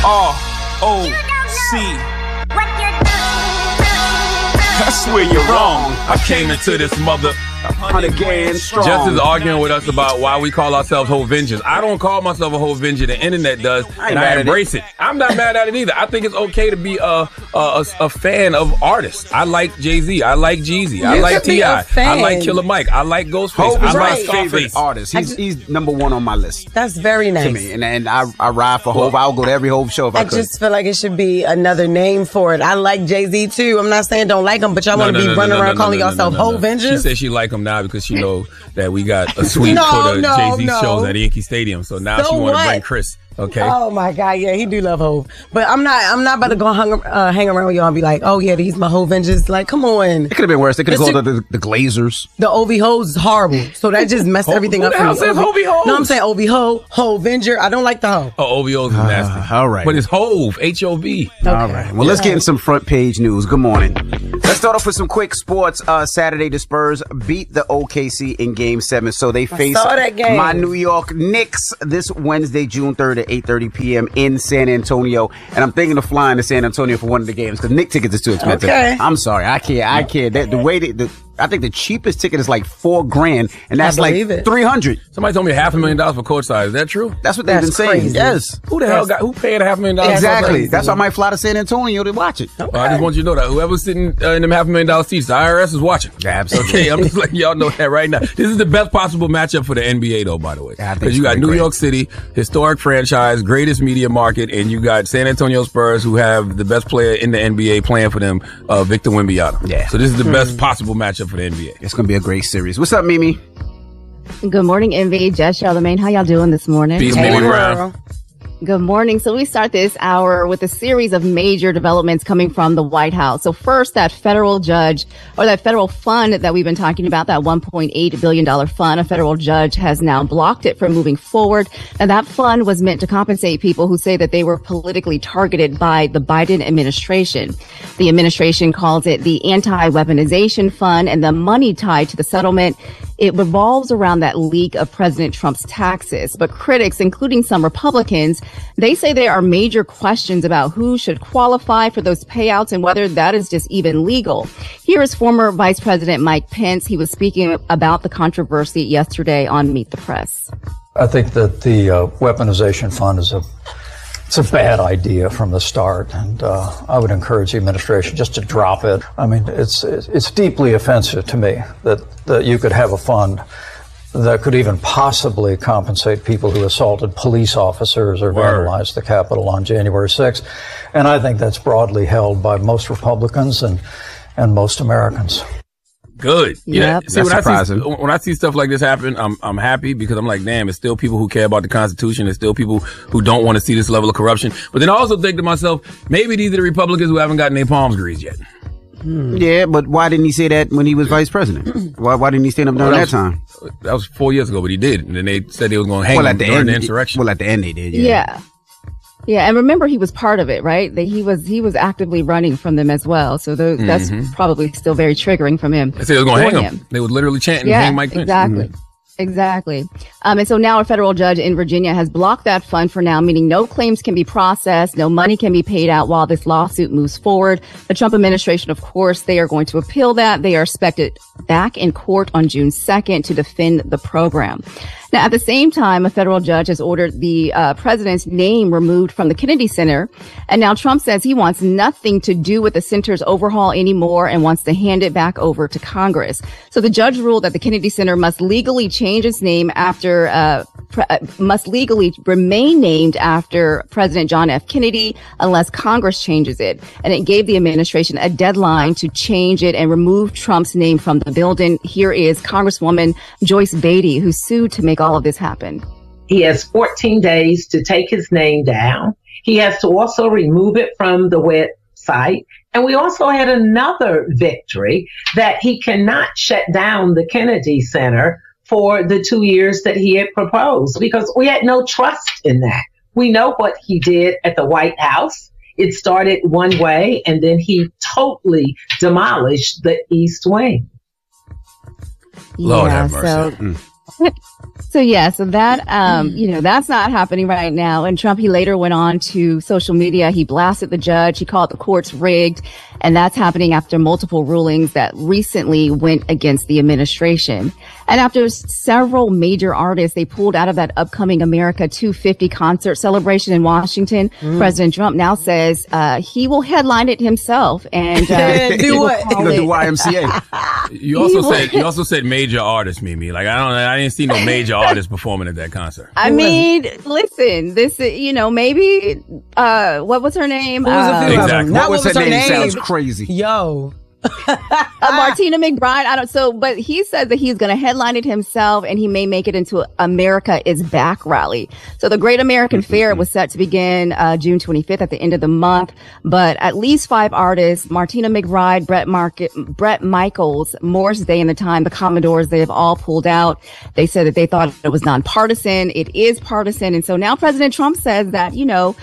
I swear you're wrong. I came into this mother 100 grand strong. Justin's arguing with us about why we call ourselves Hovengers. I don't call myself a Hovenger. The internet does, and I embrace it. I'm not mad at it either. I think it's okay to be a fan of artists. I like Jay-Z. I like Jeezy. I like T.I. I like Killer Mike. I like Ghostface. Hov is I my like favorite artist. He's number one on my list. That's very nice. To me. And I ride for Hov. I'll go to every Hov show if I could. I just feel like it should be another name for it. I like Jay-Z too. I'm not saying don't like him, but y'all want to be running around calling yourself Hovengers? She said she like him now because she knows that we got a suite for the Jay-Z shows at Yankee Stadium. So now she want to bring Chris. Okay. Oh my God, yeah, he do love Hov. But I'm not about to go hang around with y'all and be like, oh yeah, these my Hovengers. Like, come on. It could have been worse. They could have called it the Glazers. The OV Hoes is horrible. So that just messed everything up for me. Who the hell says OV Hoes? No, I'm saying OV Ho, Hovenger. I don't like the Ho. Oh, OV Hoes is nasty. All right. But it's Hove, H-O-V. Okay. All right. Well, let's get in some front page news. Good morning. Let's start off with some quick sports. Saturday, the Spurs beat the OKC in Game 7. So they face my New York Knicks this Wednesday, June 3rd at 8:30 p.m. in San Antonio. And I'm thinking of flying to San Antonio for one of the games because Knicks tickets is too expensive. Okay. I'm sorry. I can't. The way I think the cheapest ticket is like $4,000, and that's like $300. Somebody told me $500,000 for courtside. Is that true? That's what they've been saying. Crazy. Yes. Who the hell who paid $500,000? Exactly. That's why I might fly to San Antonio to watch it. Okay. Well, I just want you to know that whoever's sitting in them $500,000 seats, the IRS is watching. Yeah, absolutely. Okay, I'm just letting y'all know that right now. This is the best possible matchup for the NBA, though. By the way, because you got New York City, historic franchise, greatest media market, and you got San Antonio Spurs, who have the best player in the NBA playing for them, Victor Wembanyama. Yeah. So this is the best possible matchup for the NBA. It's gonna be a great series. What's up, Mimi? Good morning, Envy, Jess, Charlamagne. How y'all doing this morning? Peace, Mimi Brown. Good morning. So we start this hour with a series of major developments coming from the White House. So first, that federal judge, or that federal fund that we've been talking about, that $1.8 billion fund, a federal judge has now blocked it from moving forward. And that fund was meant to compensate people who say that they were politically targeted by the Biden administration. The administration calls it the Anti-Weaponization Fund, and the money tied to the settlement, it revolves around that leak of President Trump's taxes. But critics, including some Republicans, they say there are major questions about who should qualify for those payouts and whether that is just even legal. Here is former Vice President Mike Pence. He was speaking about the controversy yesterday on Meet the Press. I think that the weaponization fund is it's a bad idea from the start, and I would encourage the administration just to drop it. I mean, it's deeply offensive to me that you could have a fund that could even possibly compensate people who assaulted police officers or vandalized the Capitol on January 6th. And I think that's broadly held by most Republicans and most Americans. Good. Yeah. Yep. See, when I see stuff like this happen, I'm happy because I'm like, damn, it's still people who care about the Constitution. It's still people who don't want to see this level of corruption. But then I also think to myself, maybe these are the Republicans who haven't gotten their palms greased yet. Yeah, but why didn't he say that when he was vice president? Why didn't he stand up during that time? That was 4 years ago, but he did. And then they said they was going to hang him during the insurrection. Well, at the end they did, Yeah, and remember he was part of it, right? That he was actively running from them as well. So that's probably still very triggering from him. They said they was going to hang him. They was literally chanting, hang Mike Pence. Exactly. Exactly. And so now a federal judge in Virginia has blocked that fund for now, meaning no claims can be processed, no money can be paid out while this lawsuit moves forward. The Trump administration, of course, they are going to appeal that. They are expected back in court on June 2nd to defend the program. Now, at the same time, a federal judge has ordered the president's name removed from the Kennedy Center. And now Trump says he wants nothing to do with the center's overhaul anymore and wants to hand it back over to Congress. So the judge ruled that the Kennedy Center must legally change its name must legally remain named after President John F. Kennedy unless Congress changes it. And it gave the administration a deadline to change it and remove Trump's name from the building. Here is Congresswoman Joyce Beatty, who sued to make all of this happen. He has 14 days to take his name down. He has to also remove it from the website. And we also had another victory that he cannot shut down the Kennedy Center for the 2 years that he had proposed because we had no trust in that. We know what he did at the White House. It started one way and then he totally demolished the East Wing. Lord have mercy. So that, that's not happening right now. And Trump, he later went on to social media. He blasted the judge. He called the courts rigged. And that's happening after multiple rulings that recently went against the administration. And after several major artists, they pulled out of that upcoming America 250 concert celebration in Washington. President Trump now says, he will headline it himself and, do what? The YMCA. You also said major artists, Mimi. Like, I didn't see no major artists performing at that concert. I mean, listen, this is, maybe, what was her name? Exactly. What was her name? Sounds crazy. Yo. Martina McBride. But he says that he's going to headline it himself, and he may make it into America is Back rally. So the Great American Fair was set to begin June 25th at the end of the month, but at least 5 artists, Martina McBride, Bret Michaels, Morris Day and the Time, the Commodores, they have all pulled out. They said that they thought it was nonpartisan. It is partisan. And so now President Trump says that,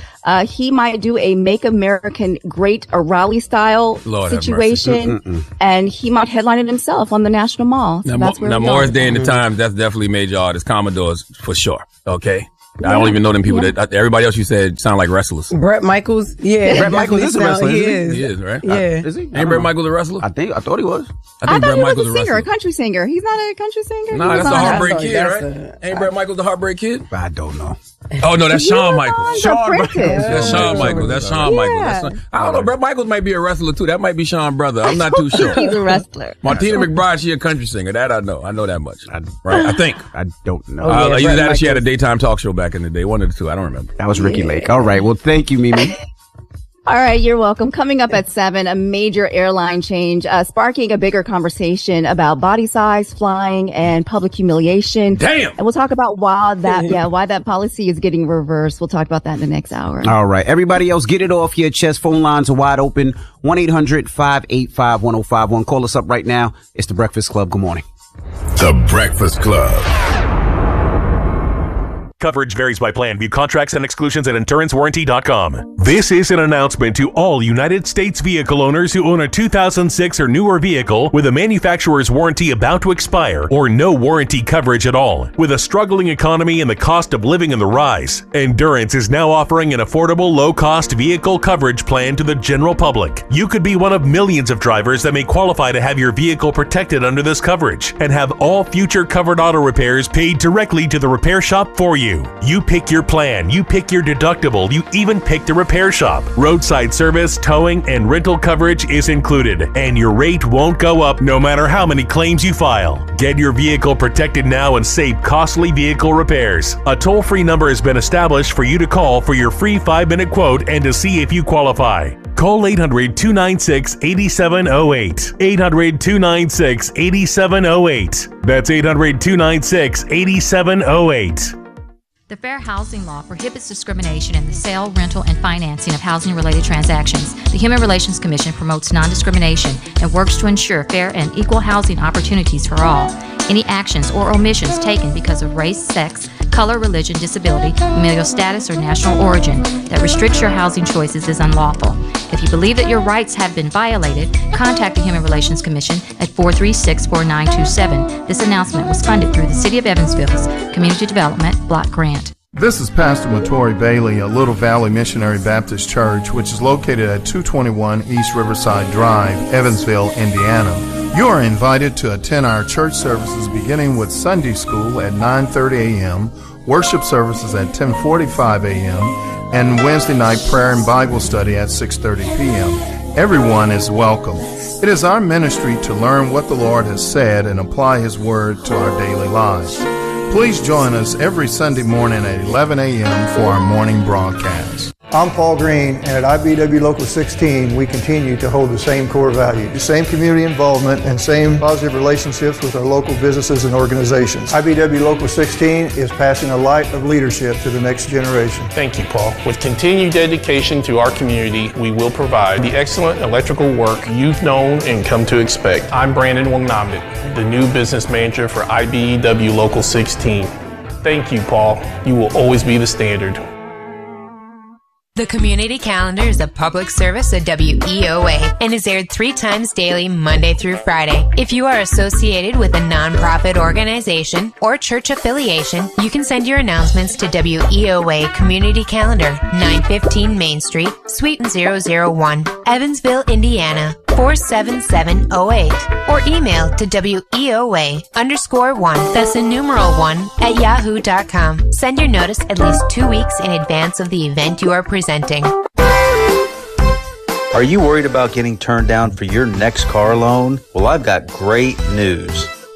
he might do a Make American Great, a rally style situation. And he might headline it himself on the National Mall. So now Morris Day and the Times, that's definitely major artists. Commodores, for sure. Okay. I don't even know them people. That everybody else you said sound like wrestlers. Bret Michaels, Bret Michaels is a wrestler. He is, right? Yeah. Is he? Ain't Bret Michaels a wrestler? I thought he was. I thought he was a singer, a country singer. He's not a country singer. Nah, that's the Heartbreak Kid, right? Ain't Bret Michaels the Heartbreak Kid? I don't know. Oh no, that's Shawn Michaels. That's Shawn Michaels. I don't know. Bret Michaels might be a wrestler too. That might be Shawn's brother. I'm not too sure. He's a wrestler. Martina McBride, she a country singer. That I know. I know that much. Right? I think. I don't know. Either that or she had a daytime talk show back in the day. One of the two. I don't remember. That was Ricky Lake. All right. Well, thank you, Mimi. All right, you're welcome. Coming up at 7, a major airline change, sparking a bigger conversation about body size, flying, and public humiliation. Damn! And we'll talk about why that policy is getting reversed. We'll talk about that in the next hour. All right. Everybody else, get it off your chest. Phone lines are wide open. 1-800-585-1051. Call us up right now. It's The Breakfast Club. Good morning. The Breakfast Club. Coverage varies by plan. View contracts and exclusions at InsuranceWarranty.com. This is an announcement to all United States vehicle owners who own a 2006 or newer vehicle with a manufacturer's warranty about to expire or no warranty coverage at all. With a struggling economy and the cost of living on the rise, Endurance is now offering an affordable, low-cost vehicle coverage plan to the general public. You could be one of millions of drivers that may qualify to have your vehicle protected under this coverage and have all future covered auto repairs paid directly to the repair shop for you. You pick your plan, you pick your deductible, you even pick the repair shop. Roadside service, towing, and rental coverage is included, and your rate won't go up no matter how many claims you file. Get your vehicle protected now and save costly vehicle repairs. A toll-free number has been established for you to call for your free 5-minute quote and to see if you qualify. Call 800-296-8708. 800-296-8708. That's 800-296-8708. The Fair Housing Law prohibits discrimination in the sale, rental, and financing of housing-related transactions. The Human Relations Commission promotes non-discrimination and works to ensure fair and equal housing opportunities for all. Any actions or omissions taken because of race, sex, color, religion, disability, familial status, or national origin that restricts your housing choices is unlawful. If you believe that your rights have been violated, contact the Human Relations Commission at 436-4927. This announcement was funded through the City of Evansville's Community Development Block Grant. This is Pastor Matori Bailey of Little Valley Missionary Baptist Church, which is located at 221 East Riverside Drive, Evansville, Indiana. You are invited to attend our church services beginning with Sunday school at 9:30 a.m., worship services at 10:45 a.m., and Wednesday night prayer and Bible study at 6:30 p.m. Everyone is welcome. It is our ministry to learn what the Lord has said and apply His Word to our daily lives. Please join us every Sunday morning at 11 a.m. for our morning broadcast. I'm Paul Green, and at IBEW Local 16, we continue to hold the same core values, the same community involvement, and same positive relationships with our local businesses and organizations. IBEW Local 16 is passing a light of leadership to the next generation. Thank you, Paul. With continued dedication to our community, we will provide the excellent electrical work you've known and come to expect. I'm Brandon Wangnamit, the new business manager for IBEW Local 16. Thank you, Paul. You will always be the standard. The Community Calendar is a public service of WEOA and is aired 3 times daily, Monday through Friday. If you are associated with a nonprofit organization or church affiliation, you can send your announcements to WEOA Community Calendar, 915 Main Street, Suite 001, Evansville, Indiana, 47708, or email to WEOA_1, that's the numeral 1, at yahoo.com. Send your notice at least 2 weeks in advance of the event you are presenting. Are you worried about getting turned down for your next car loan? Well, I've got great news.